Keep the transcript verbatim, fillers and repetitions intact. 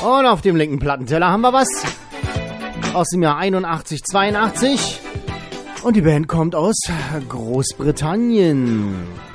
Und auf dem linken Plattenteller haben wir was aus dem Jahr einundachtzig, zweiundachtzig. Und die Band kommt aus Großbritannien.